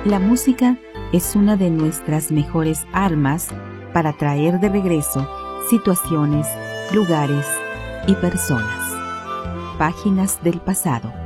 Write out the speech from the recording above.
La música es una de nuestras mejores armas para traer de regreso situaciones, lugares y personas. Páginas del pasado.